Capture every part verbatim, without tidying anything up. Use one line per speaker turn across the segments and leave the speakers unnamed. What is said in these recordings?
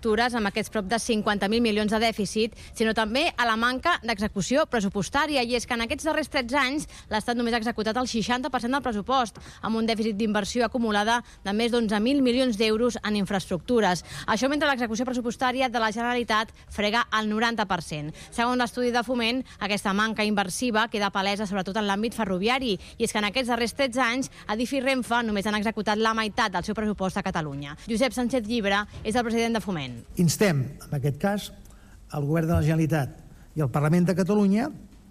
infraestructures amb aquests prop de cinquanta mil milions de dèficit, sinó també a la manca d'execució pressupostària. I és que en aquests darrers tretze anys l'Estat només ha executat el seixanta per cent del pressupost, amb un dèficit d'inversió acumulada de més d'onze mil milions d'euros en infraestructures. Això mentre l'execució pressupostària de la Generalitat frega el noranta per cent. Segons l'estudi de Foment, aquesta manca inversiva queda palesa sobretot en l'àmbit ferroviari, i és que en aquests darrers tretze anys Adif i Renfe només han executat la meitat del seu pressupost a Catalunya. Josep Sánchez Llibre és el president de Foment.
Instem, en aquest cas, el Govern de la Generalitat i el Parlament de Catalunya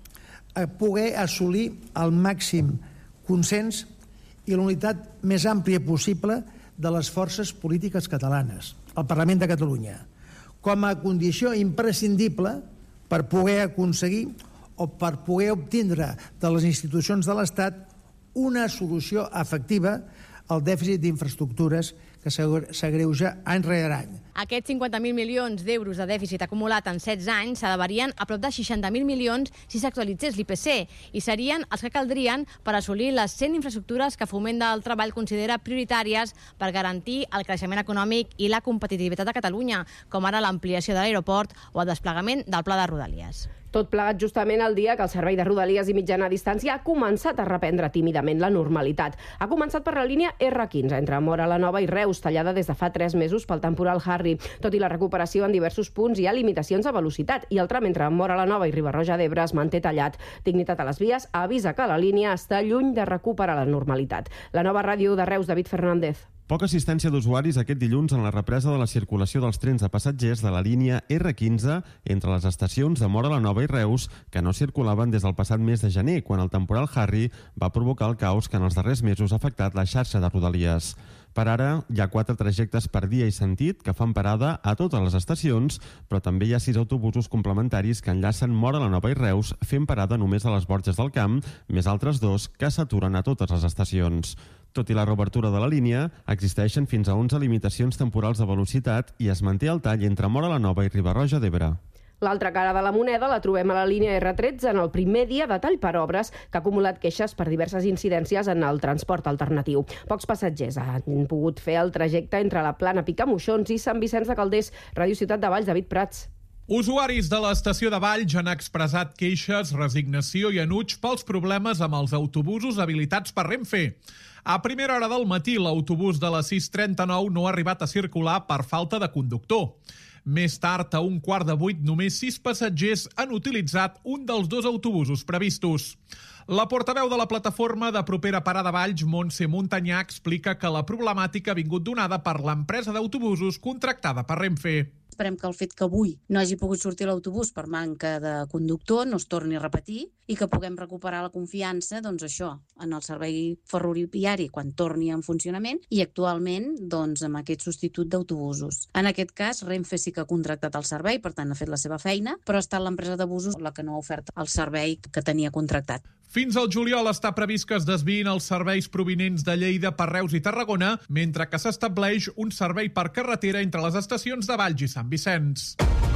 a poder assolir el màxim consens i la unitat més àmplia possible de les forces polítiques catalanes, el Parlament de Catalunya, com a condició imprescindible per poder aconseguir o per poder obtindre de les institucions de l'Estat una solució efectiva al dèficit d'infraestructures que s'agreuja any rere any.
Aquests cinquanta mil milions d'euros de dèficit acumulat en setze anys s'elevarien a prop de seixanta mil milions si s'actualitzés l'I P C, i serien els que caldrien per assolir les cent infraestructures que Foment del Treball considera prioritàries per garantir el creixement econòmic i la competitivitat de Catalunya, com ara l'ampliació de l'aeroport o el desplegament del Pla de Rodalies.
Tot plegat justament el dia que el servei de Rodalies i mitjana distància ha començat a reprendre tímidament la normalitat. Ha començat per la línia erre quinze, entre Móra la Nova i Reus, tallada des de fa tres mesos pel temporal Harry. Tot i la recuperació en diversos punts, hi ha limitacions de velocitat i el tram entre Móra la Nova i Riba-roja d'Ebre es manté tallat. Dignitat a les vies avisa que la línia està lluny de recuperar la normalitat. La Nova Ràdio de Reus, David Fernández.
Poca assistència d'usuaris aquest dilluns en la represa de la circulació dels trens de passatgers de la línia erre quinze entre les estacions de Móra la Nova i Reus, que no circulaven des del passat mes de gener, quan el temporal Harry va provocar el caos que en els darrers mesos ha afectat la xarxa de Rodalies. Per ara, hi ha quatre trajectes per dia i sentit que fan parada a totes les estacions, però també hi ha sis autobusos complementaris que enllacen Móra la Nova i Reus, fent parada només a les Borges del Camp, més altres dos que s'aturen a totes les estacions. Tot i la reobertura de la línia, existeixen fins a onze limitacions temporals de velocitat i es manté el tall entre Móra la Nova i Riba-roja d'Ebre.
L'altra cara de la moneda la trobem a la línia erre tretze en el primer dia de tall per obres, que ha acumulat queixes per diverses incidències en el transport alternatiu. Pocs passatgers han pogut fer el trajecte entre la Plana Picamoixons i Sant Vicenç de Calders. Ràdio Ciutat de Valls, David Prats.
Usuaris de l'estació de Valls han expressat queixes, resignació i enuig pels problemes amb els autobusos habilitats per Renfe. A primera hora del matí, l'autobús de la sis trenta-nou no ha arribat a circular per falta de conductor. Més tard, a un quart de vuit, només sis passatgers han utilitzat un dels dos autobusos previstos. La portaveu de la plataforma de propera parada Valls, Montse Montanyà, explica que la problemàtica ha vingut donada per l'empresa d'autobusos contractada per Renfe.
Esperem que el fet que avui no hagi pogut sortir l'autobús per manca de conductor no es torni a repetir i que puguem recuperar la confiança, doncs això, en el servei ferroviari quan torni en funcionament i actualment doncs, amb aquest substitut d'autobusos. En aquest cas, Renfe sí que ha contractat el servei, per tant ha fet la seva feina, però ha estat l'empresa de busos la que no ha ofert el servei que tenia contractat.
Fins al juliol està previst que es desviïn els serveis provinents de Lleida per Reus i Tarragona, mentre que s'estableix un servei per carretera entre les estacions de Valls i Sant Vicenç.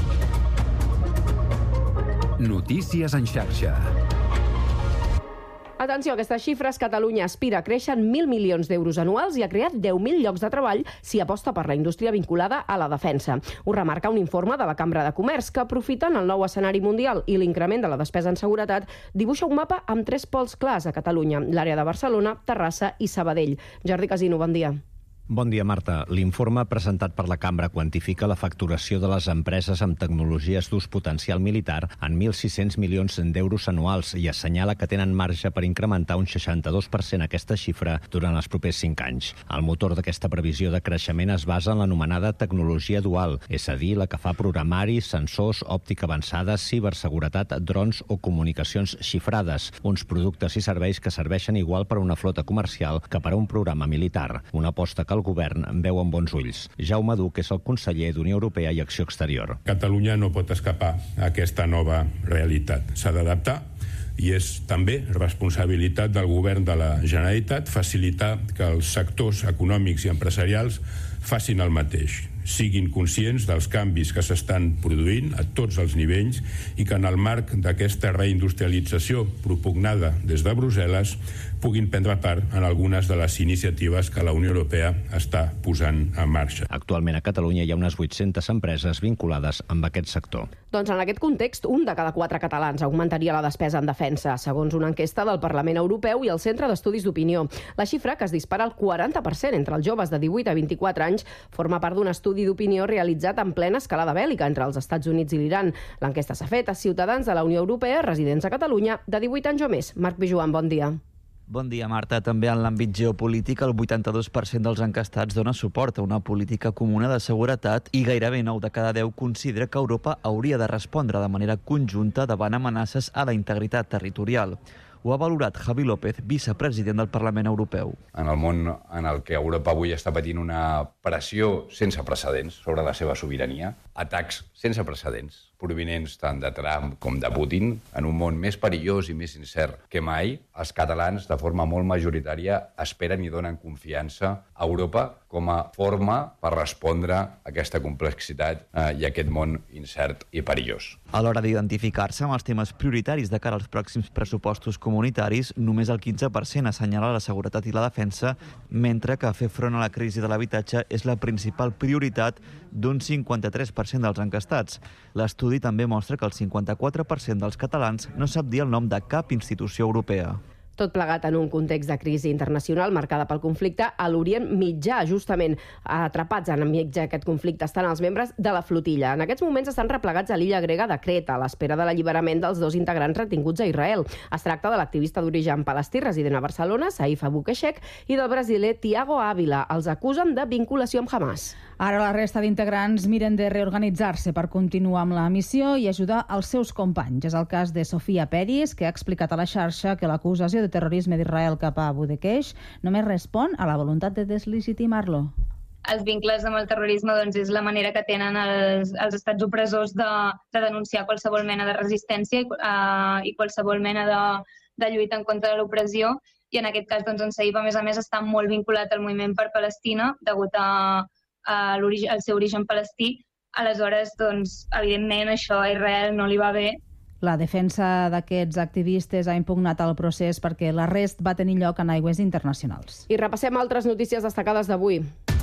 Notícies en xarxa.
Atenció, aquestes xifres, Catalunya aspira a créixer en mil milions d'euros anuals i ha creat deu mil llocs de treball si aposta per la indústria vinculada a la defensa. Ho remarca un informe de la Cambra de Comerç que, aprofitant el nou escenari mundial i l'increment de la despesa en seguretat, dibuixa un mapa amb tres pols clars a Catalunya, l'àrea de Barcelona, Terrassa i Sabadell. Jordi Casino, bon dia.
Bon dia, Marta. L'informe presentat per la Cambra quantifica la facturació de les empreses amb tecnologies d'ús potencial militar en mil sis-cents milions d'euros anuals i assenyala que tenen marge per incrementar un seixanta-dos per cent aquesta xifra durant els propers cinc anys. El motor d'aquesta previsió de creixement es basa en l'anomenada tecnologia dual, és a dir, la que fa programari, sensors, òptica avançada, ciberseguretat, drons o comunicacions xifrades, uns productes i serveis que serveixen igual per a una flota comercial que per a un programa militar, una aposta que el govern veu amb bons ulls. Jaume Duch és el conseller d'Unió Europea i Acció Exterior.
Catalunya no pot escapar a aquesta nova realitat. S'ha d'adaptar i és també responsabilitat del govern de la Generalitat facilitar que els sectors econòmics i empresarials facin el mateix. siguin conscients dels canvis que s'estan produint a tots els nivells i que en el marc d'aquesta reindustrialització propugnada des de Brussel·les puguin prendre part en algunes de les iniciatives que la Unió Europea està posant en marxa.
Actualment a Catalunya hi ha unes vuit-centes empreses vinculades amb aquest sector.
Doncs en aquest context, un de cada quatre catalans augmentaria la despesa en defensa, segons una enquesta del Parlament Europeu i el Centre d'Estudis d'Opinió. La xifra, que es dispara al quaranta per cent entre els joves de divuit a vint-i-quatre anys, forma part d'un estudi d'opinió realitzat en plena escalada bèl·lica entre els Estats Units i l'Iran. L'enquesta s'ha fet a ciutadans de la Unió Europea residents a Catalunya de divuit anys o més. Marc Pijuan, bon dia.
Bon dia, Marta. També en l'àmbit geopolític, el vuitanta-dos per cent dels encastats dona suport a una política comuna de seguretat i gairebé nou de cada deu considera que Europa hauria de respondre de manera conjunta davant amenaces a la integritat territorial. Ho ha valorat Javi López, vicepresident del Parlament Europeu.
En el món en el que Europa avui està patint una pressió sense precedents sobre la seva sobirania, atacs sense precedents, provinents tant de Trump com de Putin, en un món més perillós i més incert que mai, els catalans, de forma molt majoritària, esperen i donen confiança a Europa com a forma per respondre a aquesta complexitat eh, i a aquest món incert i perillós.
A l'hora d'identificar-se amb els temes prioritaris de cara als pròxims pressupostos comunitaris, només el quinze per cent assenyala la seguretat i la defensa, mentre que fer front a la crisi de l'habitatge és la principal prioritat d'un cinquanta-tres per cent dels encastats. L'estudi també mostra que el cinquanta-quatre per cent dels catalans no sap dir el nom de cap institució europea.
Tot plegat en un context de crisi internacional marcada pel conflicte a l'Orient Mitjà. Justament atrapats enmig d'aquest conflicte estan els membres de la flotilla. En aquests moments estan replegats a l'illa grega de Creta, a l'espera de l'alliberament dels dos integrants retinguts a Israel. Es tracta de l'activista d'origen palestí resident a Barcelona, Saif Abukeshek, i del brasiler Thiago Ávila. Els acusen de vinculació amb Hamas.
Ara la resta d'integrants miren de reorganitzar-se per continuar amb la missió i ajudar els seus companys. És el cas de Sofia Peris, que ha explicat a la xarxa que l'acusació de terrorisme d'Israel cap a Abukeshek només respon a la voluntat de deslegitimar-lo.
Els vincles amb el terrorisme doncs, és la manera que tenen els, els estats opressors de, de denunciar qualsevol mena de resistència i, uh, i qualsevol mena de, de lluita en contra de l'opressió. I en aquest cas, doncs, en Saif, a més a més, està molt vinculat al moviment per Palestina, degut a, a al seu origen palestí. Aleshores, doncs, evidentment, això a Israel no li va bé.
La defensa d'aquests activistes ha impugnat el procés perquè l'arrest va tenir lloc en aigües internacionals.
I repassem altres notícies destacades d'avui.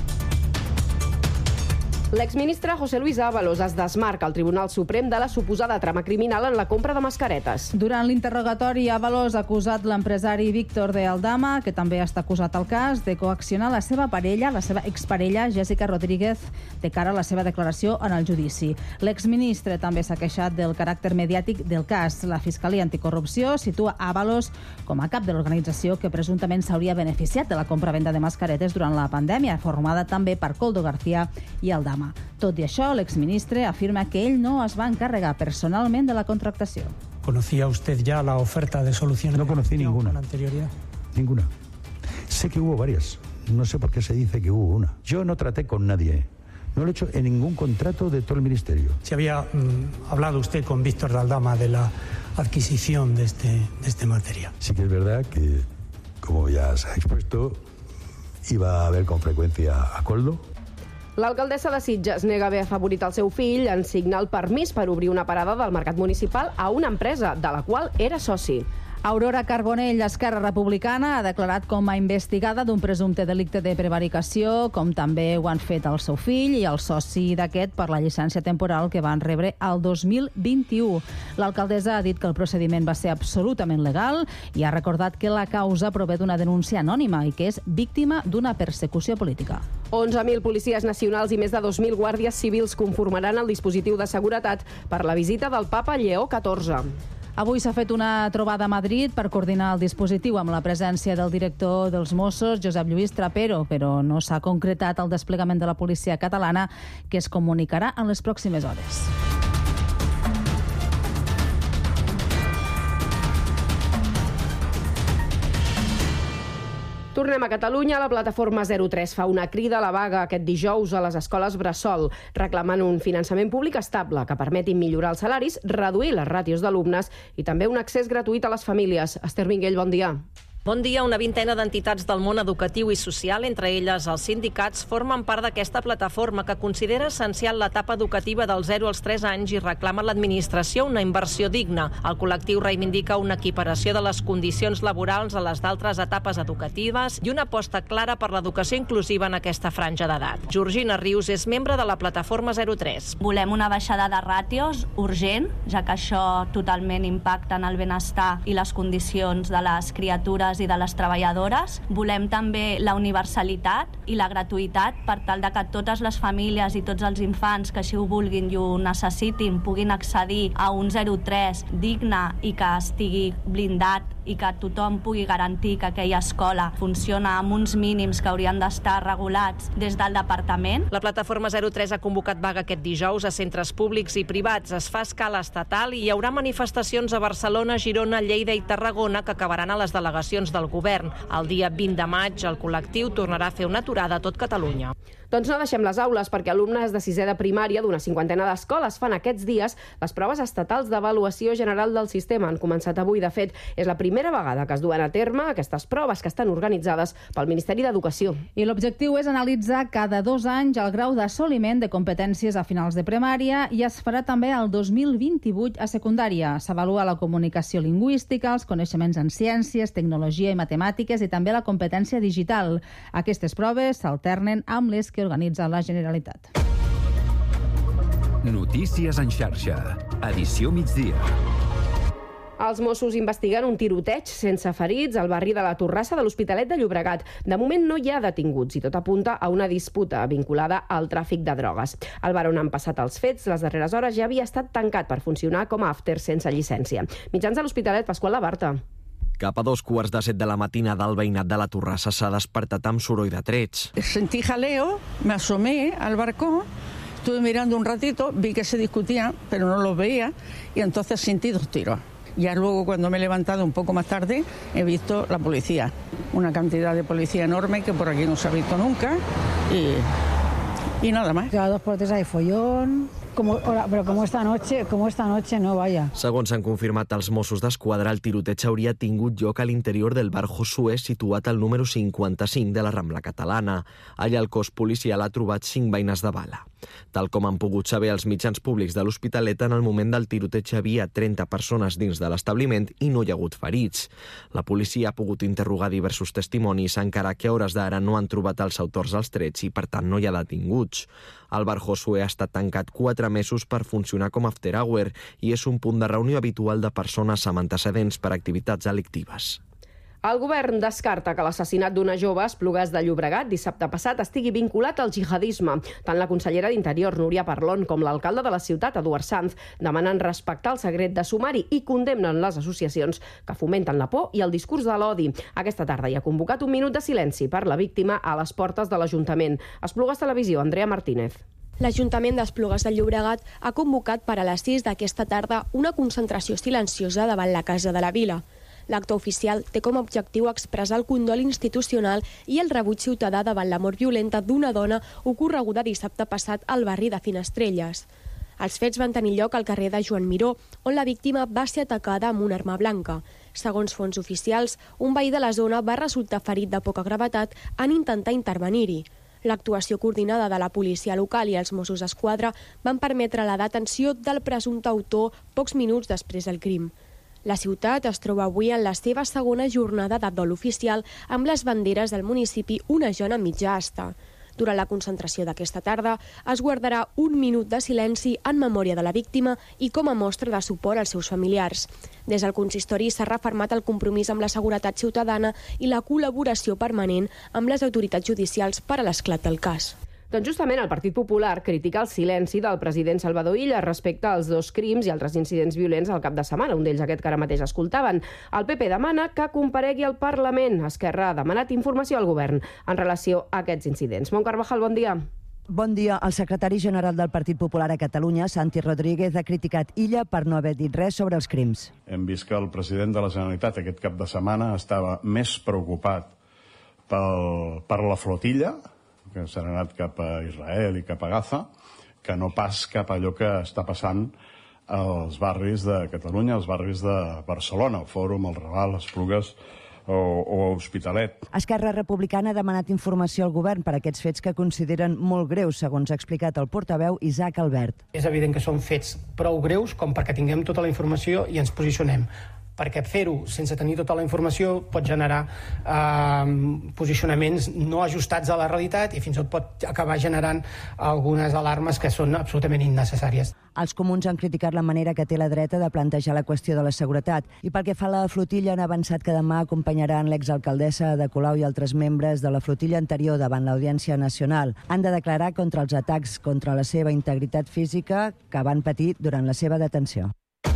L'exministre José Luis Ábalos es desmarca al Tribunal Suprem de la suposada trama criminal en la compra de mascaretes.
Durant l'interrogatori, Ábalos ha acusat l'empresari Víctor de Aldama, que també està acusat al cas, de coaccionar la seva parella, la seva exparella, Jessica Rodríguez, de cara a la seva declaració en el judici. L'exministre també s'ha queixat del caràcter mediàtic del cas. La Fiscalia Anticorrupció situa Ábalos com a cap de l'organització que presumptament s'hauria beneficiat de la compra-venda de mascaretes durant la pandèmia, formada també per Koldo García i Aldama. Tot i això, l'exministre afirma que ell no es va encarregar personalment de la contractació.
¿Conocía usted ya la oferta de solución?
No conocí ninguna.
Con anterioridad.
Ninguna. Sé que hubo varias. No sé por qué se dice que hubo una. Yo no traté con nadie. No lo he hecho en ningún contrato de todo el ministerio.
¿Se había mmm, hablado usted con Víctor de Aldama de la adquisición de este, de este material?
Sí que es verdad que, como ya se ha expuesto, iba a ver con frecuencia a Koldo.
L'alcaldessa de Sitges nega haver afavorit el seu fill en signar el permís per obrir una parada del mercat municipal a una empresa de la qual era soci.
Aurora Carbonell, Esquerra Republicana, ha declarat com a investigada d'un presumpte delicte de prevaricació, com també ho han fet el seu fill i el soci d'aquest per la llicència temporal que van rebre el dos mil vint-i-u. L'alcaldessa ha dit que el procediment va ser absolutament legal i ha recordat que la causa prové d'una denúncia anònima i que és víctima d'una persecució política.
onze mil policies nacionals i més de dos mil guàrdies civils conformaran el dispositiu de seguretat per la visita del papa Lleó catorze.
Avui s'ha fet una trobada a Madrid per coordinar el dispositiu amb la presència del director dels Mossos, Josep Lluís Trapero, però no s'ha concretat el desplegament de la policia catalana, que es comunicarà en les pròximes hores.
Tornem a Catalunya. La plataforma zero tres fa una crida a la vaga aquest dijous a les escoles bressol, reclamant un finançament públic estable que permeti millorar els salaris, reduir les ràtios d'alumnes i també un accés gratuït a les famílies. Esther Minguell, bon dia.
Bon dia. Una vintena d'entitats del món educatiu i social, entre elles els sindicats, formen part d'aquesta plataforma que considera essencial l'etapa educativa dels zero als tres anys i reclama a l'administració una inversió digna. El col·lectiu reivindica una equiparació de les condicions laborals a les d'altres etapes educatives i una aposta clara per l'educació inclusiva en aquesta franja d'edat. Georgina Rius és membre de la plataforma zero tres.
Volem una baixada de ràtios urgent, ja que això totalment impacta en el benestar i les condicions de les criatures i de les treballadores. Volem també la universalitat i la gratuïtat per tal de que totes les famílies i tots els infants que així ho vulguin i ho necessitin puguin accedir a un zero tres digne i que estigui blindat i que tothom pugui garantir que aquella escola funciona amb uns mínims que haurien d'estar regulats des del departament.
La plataforma zero tres ha convocat vaga aquest dijous a centres públics i privats. Es fa a escala estatal i hi haurà manifestacions a Barcelona, Girona, Lleida i Tarragona que acabaran a les delegacions del govern. El dia vint de maig el col·lectiu tornarà a fer una aturada a tot Catalunya.
Doncs no deixem les aules perquè alumnes de sisè de primària d'una cinquantena d'escoles fan aquests dies les proves estatals d'avaluació general del sistema. Han començat avui, de fet, és la primera vegada que es duen a terme aquestes proves que estan organitzades pel Ministeri d'Educació.
I l'objectiu és analitzar cada dos anys el grau d'assoliment de competències a finals de primària i es farà també el dos mil vint-i-vuit a secundària. S'avalua la comunicació lingüística, els coneixements en ciències, tecnologia i matemàtiques i també la competència digital. Aquestes proves s'alternen amb les que organitza la Generalitat.
Notícies en xarxa. Edició migdia.
Els Mossos investiguen un tiroteig sense ferits al barri de la Torrassa de l'Hospitalet de Llobregat. De moment no hi ha detinguts i tot apunta a una disputa vinculada al tràfic de drogues. El bar on han passat els fets les darreres hores ja havia estat tancat per funcionar com a after sense llicència. Mitjans de l'Hospitalet, Pasqual Labarta.
Cap a dos quarts de set de la matinada, el veïnat de la Torrassa s'ha despertat amb soroll de trets.
Sentí jaleo, me asomé al balcón, estuve mirando un ratito, vi que se discutían, pero no los veía, y entonces sentí dos tiros. Ya luego, cuando me he levantado un poco más tarde, he visto la policía. Una cantidad de policía enorme que por aquí no se ha visto nunca, y, y nada más.
Cada dos por tres hay follón. Como, però com esta noche, com esta noche no, vaya.
Segons han confirmat els Mossos d'Esquadra, el tiroteig hauria tingut lloc a l'interior del bar Josué, situat al número cinquanta-cinc de la Rambla Catalana. Allà el cos policial ha trobat cinc beines de bala. Tal com han pogut saber els mitjans públics de l'Hospitalet, en el moment del tiroteig hi havia trenta persones dins de l'establiment i no hi ha hagut ferits. La policia ha pogut interrogar diversos testimonis, encara que a hores d'ara no han trobat els autors dels trets i, per tant, no hi ha detinguts. El bar Josué ha estat tancat quatre mesos per funcionar com after hour i és un punt de reunió habitual de persones amb antecedents per activitats delictives.
El govern descarta que l'assassinat d'una jove a Esplugues de Llobregat dissabte passat estigui vinculat al jihadisme. Tant la consellera d'Interior, Núria Parlon, com l'alcalde de la ciutat, Eduard Sanz, demanen respectar el secret de sumari i condemnen les associacions que fomenten la por i el discurs de l'odi. Aquesta tarda hi ha convocat un minut de silenci per la víctima a les portes de l'Ajuntament. Esplugues Televisió, Andrea Martínez.
L'Ajuntament d'Esplugues de Llobregat ha convocat per a les sis d'aquesta tarda una concentració silenciosa davant la Casa de la Vila. L'acte oficial té com a objectiu expressar el condol institucional i el rebuig ciutadà davant la mort violenta d'una dona ocorreguda dissabte passat al barri de Finestrelles. Els fets van tenir lloc al carrer de Joan Miró, on la víctima va ser atacada amb una arma blanca. Segons fonts oficials, un veí de la zona va resultar ferit de poca gravetat en intentar intervenir-hi. L'actuació coordinada de la policia local i els Mossos d'Esquadra van permetre la detenció del presumpte autor pocs minuts després del crim. La ciutat es troba avui en la seva segona jornada de dol oficial amb les banderes del municipi onejant a mitja asta. Durant la concentració d'aquesta tarda es guardarà un minut de silenci en memòria de la víctima i com a mostra de suport als seus familiars. Des del consistori s'ha refermat el compromís amb la seguretat ciutadana i la col·laboració permanent amb les autoritats judicials per a l'esclat del cas.
Doncs justament el Partit Popular critica el silenci del president Salvador Illa respecte als dos crims i altres incidents violents al cap de setmana, un d'ells aquest que ara mateix escoltaven. El P P demana que comparegui al Parlament. Esquerra ha demanat informació al govern en relació a aquests incidents. Mont Carvajal, bon dia.
Bon dia. El secretari general del Partit Popular a Catalunya, Santi Rodríguez, ha criticat Illa per no haver dit res sobre els crims.
Hem vist que el president de la Generalitat aquest cap de setmana estava més preocupat pel, per la flotilla, que s'han anat cap a Israel i cap a Gaza, que no pas cap a allò que està passant als barris de Catalunya, als barris de Barcelona, el Fòrum, el Raval, Esplugues, o, o a Hospitalet.
Esquerra Republicana ha demanat informació al govern per aquests fets que consideren molt greus, segons ha explicat el portaveu Isaac Albert.
És evident que són fets prou greus com perquè tinguem tota la informació i ens posicionem, perquè fer-ho sense tenir tota la informació pot generar eh, posicionaments no ajustats a la realitat i fins i tot pot acabar generant algunes alarmes que són absolutament innecessàries.
Els comuns han criticat la manera que té la dreta de plantejar la qüestió de la seguretat i pel que fa a la flotilla han avançat que demà acompanyaran l'exalcaldessa de Colau i altres membres de la flotilla anterior davant l'Audiència Nacional. Han de declarar contra els atacs contra la seva integritat física que van patir durant la seva detenció.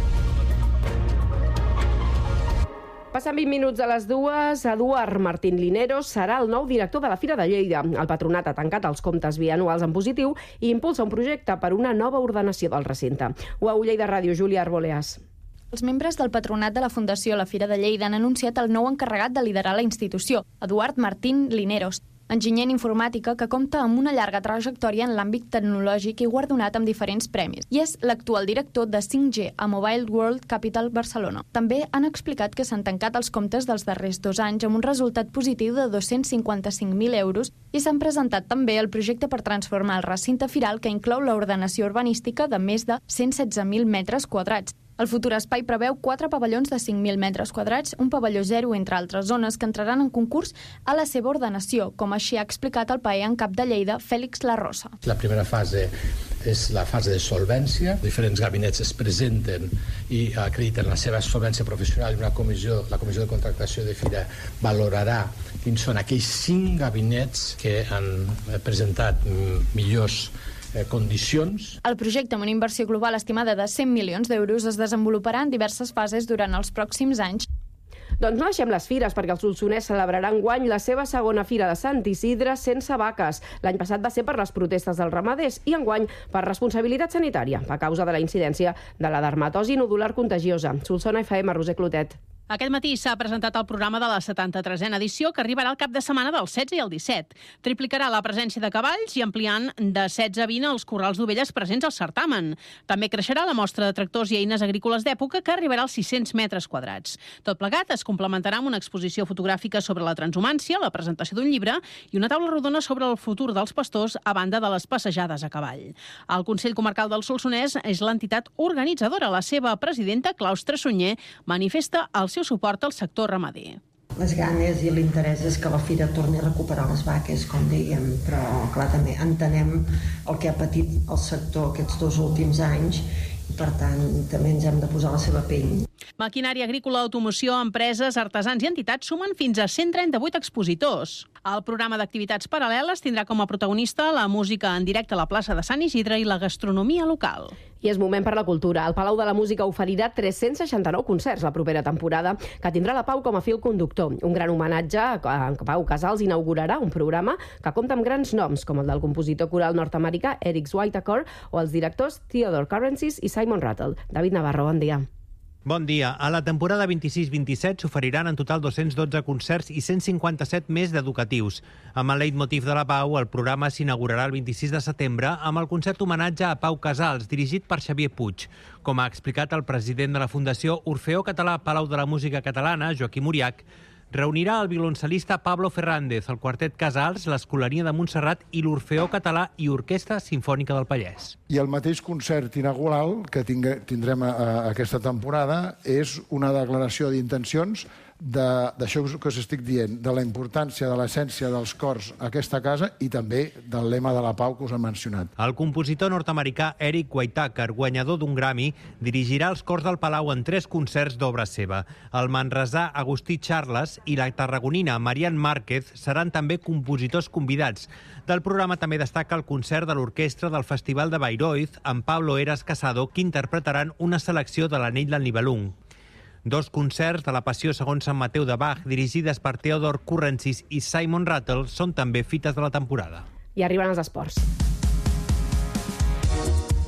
Passen vint minuts a les dues. Eduard Martín Lineros serà el nou director de la Fira de Lleida. El patronat ha tancat els comptes bianuals en positiu i impulsa un projecte per una nova ordenació del recinte. U A U Lleida Ràdio, Júlia Arboleas.
Els membres del patronat de la Fundació La Fira de Lleida han anunciat el nou encarregat de liderar la institució, Eduard Martín Lineros, enginyer en informàtica que compta amb una llarga trajectòria en l'àmbit tecnològic i guardonat amb diferents premis. I és l'actual director de cinc G a Mobile World Capital Barcelona. També han explicat que s'han tancat els comptes dels darrers dos anys amb un resultat positiu de dos-cents cinquanta-cinc mil euros i s'han presentat també el projecte per transformar el recinte firal que inclou l'ordenació urbanística de més de cent setze mil metres quadrats. El futur espai preveu quatre pavellons de cinc mil metres quadrats, un pavelló zero, entre altres zones, que entraran en concurs a la seva ordenació, com així ha explicat el paer en cap de Lleida, Fèlix Larrosa.
La primera fase és la fase de solvència. Diferents gabinets es presenten i acrediten la seva solvència professional i una comissió, la comissió de contractació de Fira valorarà quins són aquells cinc gabinets que han presentat millors condicions.
El projecte, amb una inversió global estimada de cent milions d'euros, es desenvoluparà en diverses fases durant els pròxims anys.
Doncs no deixem les fires, perquè el Solsonès celebrarà enguany la seva segona fira de Sant Isidre sense vaques. L'any passat va ser per les protestes dels ramaders i enguany per responsabilitat sanitària, a causa de la incidència de la dermatosi nodular contagiosa. Solsona F M, Roser Clotet.
Aquest matí s'ha presentat el programa de la setanta-tresena edició, que arribarà al cap de setmana del setze i el disset. Triplicarà la presència de cavalls i ampliant de setze a vint els corrals d'ovelles presents al certamen. També creixerà la mostra de tractors i eines agrícoles d'època, que arribarà als sis-cents metres quadrats. Tot plegat es complementarà amb una exposició fotogràfica sobre la transhumància, la presentació d'un llibre i una taula rodona sobre el futur dels pastors, a banda de les passejades a cavall. El Consell Comarcal del Solsonès és l'entitat organitzadora. La seva presidenta, Claus Tressunyer, manifesta el seu suport al sector ramader.
Les ganes i l'interès és que la fira torni a recuperar les vaques, com dèiem, però clar, també entenem el que ha patit el sector aquests dos últims anys i per tant també ens hem de posar la seva pell.
Maquinària agrícola, automoció, empreses, artesans i entitats sumen fins a cent trenta-vuit expositors. El programa d'activitats paral·leles tindrà com a protagonista la música en directe a la plaça de Sant Isidre i la gastronomia local.
I és moment per la cultura. El Palau de la Música oferirà tres-cents seixanta-nou concerts la propera temporada, que tindrà la Pau com a fil conductor. Un gran homenatge a Pau Casals inaugurarà un programa que compta amb grans noms, com el del compositor coral nord-americà Eric Whitaker o els directors Theodore Currencies i Simon Rattle. David Navarro, bon dia.
Bon dia. A la temporada vint-i-sis vint-i-set s'oferiran en total dos-cents dotze concerts i cent cinquanta-set més d'educatius. Amb el leitmotiv de la Pau, el programa s'inaugurarà el vint-i-sis de setembre amb el concert homenatge a Pau Casals, dirigit per Xavier Puig. Com ha explicat el president de la Fundació Orfeó Català Palau de la Música Catalana, Joaquim Uriach, reunirà el violoncel·lista Pablo Fernández, el quartet Casals, l'Escolania de Montserrat i l'Orfeó Català i Orquestra Simfònica del Pallès.
I el mateix concert inaugural que tindrem aquesta temporada és una declaració d'intencions d'això que us estic dient, de la importància de l'essència dels cors a aquesta casa i també del lema de la pau que us he mencionat.
El compositor nord-americà Eric Whitaker, guanyador d'un Grammy, dirigirà els cors del Palau en tres concerts d'obra seva. El manresà Agustí Charles i la tarragonina Marian Márquez seran també compositors convidats. Del programa també destaca el concert de l'orquestra del Festival de Bayreuth amb Pablo Eras Casado, que interpretaran una selecció de l'Anell del Nibelung. Dos concerts de la Passió segons Sant Mateu de Bach, dirigides per Theodore Currencies i Simon Rattle, són també fites de la temporada.
I arriben els esports.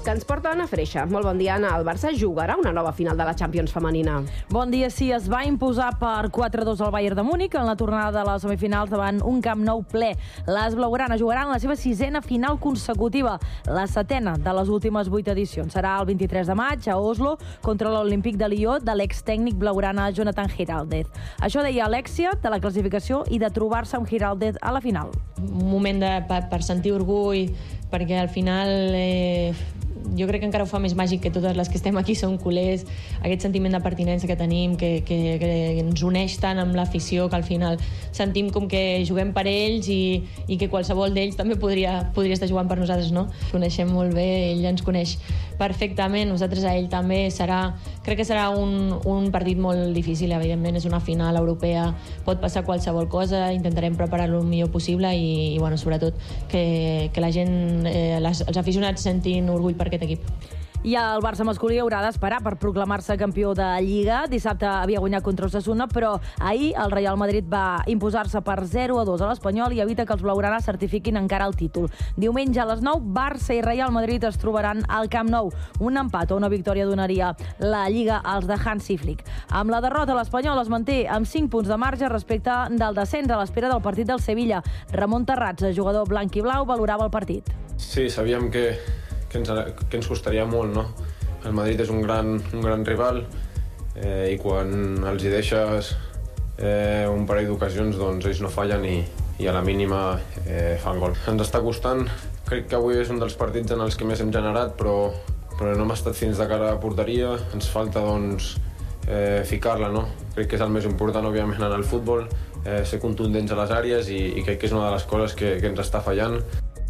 que ens porta Anna Freixa. Molt bon dia, Anna. El Barça jugarà una nova final de la Champions femenina.
Bon dia, sí. Es va imposar per quatre a dos al Bayern de Múnich en la tornada de les semifinals davant un Camp Nou ple. Les blaugranes jugaran la seva sisena final consecutiva, la setena de les últimes vuit edicions. Serà el vint-i-tres de maig a Oslo contra l'Olímpic de Lió de l'extècnic blaugrana Jonathan Giraldez. Això deia Alexia de la classificació i de trobar-se amb Giraldez a la final.
Un moment de, per, per sentir orgull, perquè al final eh, jo crec que encara ho fa més màgic que totes les que estem aquí som culers, aquest sentiment de pertinença que tenim, que, que, que ens uneix tant amb l'afició, que al final sentim com que juguem per ells i, i que qualsevol d'ells també podria, podria estar jugant per nosaltres, no? Coneixem molt bé, ell ens coneix perfectament, nosaltres a ell també. Serà, crec que serà un, un partit molt difícil, evidentment, és una final europea, pot passar qualsevol cosa, intentarem preparar-lo el millor possible i, i bueno, sobretot que, que la gent, eh, les, els aficionats sentin orgull per aquest equip.
I el Barça masculí haurà d'esperar per proclamar-se campió de Lliga. Dissabte havia guanyat contra Osasuna, però ahir el Real Madrid va imposar-se per zero a dos a l'Espanyol i evita que els blaugranes certifiquin encara el títol. Diumenge a les nou, Barça i Real Madrid es trobaran al Camp Nou. Un empat o una victòria donaria la Lliga als de Hansi Flick. Amb la derrota, l'Espanyol es manté amb cinc punts de marge respecte del descens a l'espera del partit del Sevilla. Ramon Terrats, jugador blanc i blau, valorava el partit.
Sí, sabíem que que ens, que ens costaria molt, no? El Madrid és un gran, un gran rival eh, i quan els hi deixes eh, un parell d'ocasions, doncs ells no fallen i, i a la mínima eh, fan gol. Ens està costant, crec que avui és un dels partits en els que més hem generat, però, però no hem estat fins de cara a porteria, ens falta doncs eh, ficar-la, no? Crec que és el més important, òbviament, en el futbol, eh, ser contundents a les àrees i, i crec que és una de les coses que, que ens està fallant.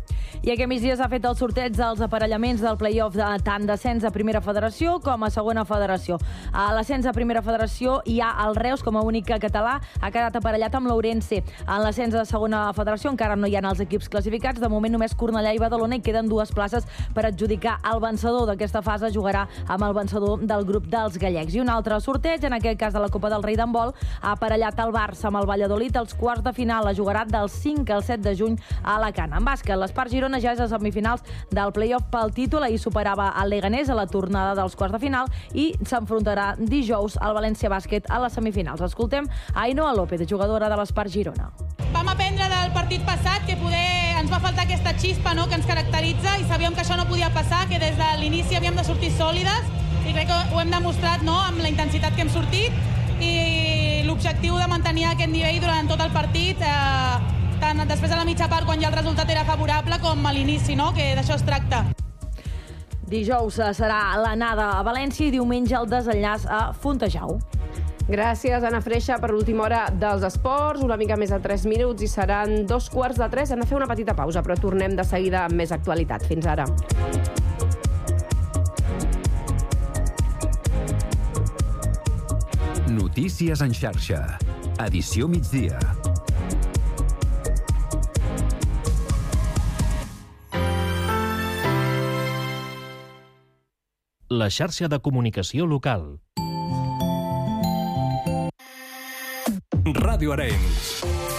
I aquest migdia s'ha fet el sorteig dels aparellaments del play-off de tant d'ascens a Primera Federació com a Segona Federació. A l'ascens a Primera Federació hi ha el Reus com a únic català, ha quedat aparellat amb l'Ourense. En l'ascens a Segona Federació encara no hi ha els equips classificats, de moment només Cornellà i Badalona i queden dues places per adjudicar. El vencedor d'aquesta fase jugarà amb el vencedor del grup dels gallecs. I un altre sorteig, en aquest cas de la Copa del Rei d'handbol, ha aparellat el Barça amb el Valladolid als quarts de final. La jugarà del cinc al set de juny a Alacant. En bàsquet, l'Espart Girona ja és a semifinals del play-off pel títol. Ahir superava el Leganés a la tornada dels quarts de final i s'enfrontarà dijous al València Bàsquet a les semifinals. Escoltem a Ainhoa López, jugadora de l'Espart Girona.
Vam aprendre del partit passat que poder ens va faltar aquesta xispa, no?, que ens caracteritza, i sabíem que això no podia passar, que des de l'inici havíem de sortir sòlides, i crec que ho hem demostrat, no?, amb la intensitat que hem sortit i l'objectiu de mantenir aquest nivell durant tot el partit, eh, tant després de la mitja part, quan ja el resultat era favorable, com a l'inici, no?, que d'això es tracta.
Dijous serà l'anada a València i diumenge el desenllaç a Fontejau.
Gràcies, Anna Freixa, per l'última hora dels esports. Una mica més de tres minuts i seran dos quarts de tres. Hem de fer una petita pausa, però tornem de seguida amb més actualitat. Fins ara.
Notícies en xarxa. Edició migdia.
La xarxa de comunicació local.
Ràdio Arenys.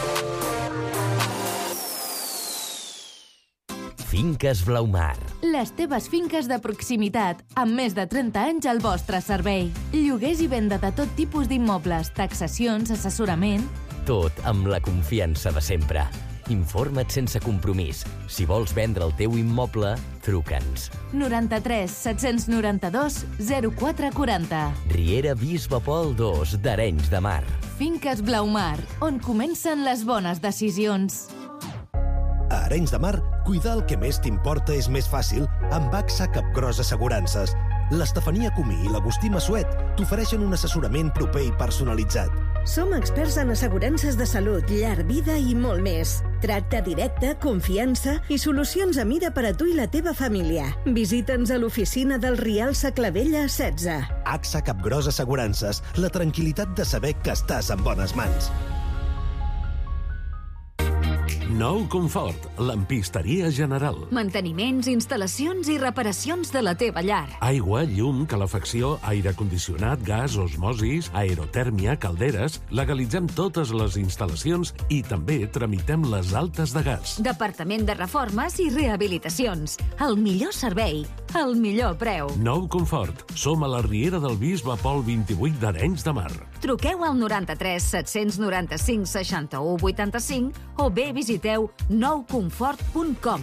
Finques Blaumar.
Les teves finques de proximitat, amb més de trenta anys al vostre servei. Lloguers i venda de tot tipus d'immobles, taxacions, assessorament...
Tot amb la confiança de sempre. Informa't sense compromís. Si vols vendre el teu immoble, truca'ns.
noranta-tres set-cents noranta-dos zero quatre quaranta.
Riera Bisbe Pol dos d'Arenys de Mar.
Finques Blaumar, on comencen les bones decisions.
A Arenys de Mar, cuidar el que més t'importa és més fàcil amb A X A Capgros Assegurances. L'Estefania Comí i l'Agustí Massuet t'ofereixen un assessorament proper i personalitzat.
Som experts en assegurances de salut, llar, vida i molt més. Tracte directe, confiança i solucions a mida per a tu i la teva família. Visita'ns a l'oficina del Rial Saclavella setze.
A X A Capgros Assegurances, la tranquil·litat de saber que estàs en bones mans.
Nou Confort, lampisteria general.
Manteniments, instal·lacions i reparacions de la teva llar.
Aigua, llum, calefacció, aire condicionat, gas, osmosis, aerotèrmia, calderes... Legalitzem totes les instal·lacions i també tramitem les altes de gas.
Departament de Reformes i Rehabilitacions. El millor servei, el millor preu.
Nou Confort. Som a la Riera del Bisbe Pol vint-i-vuit d'Arenys de Mar.
Truqueu al noranta-tres set noranta-cinc seixanta-u vuitanta-cinc o bé visiteu nou confort punt com.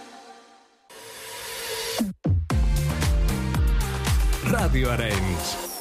Ràdio Arenys.